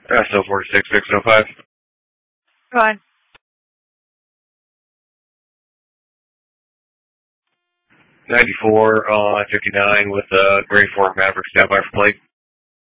SO 46605. Go on. 94 on 59 with a Gray 4 Maverick standby for plate.